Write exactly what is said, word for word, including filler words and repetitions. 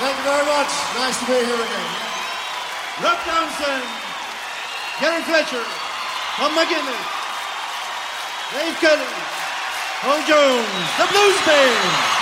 Thank you very much. Nice to be here again. Rob Townsend, Gary Fletcher, Tom McGinnis, Dave Kelly, Paul Jones, the Blues Band.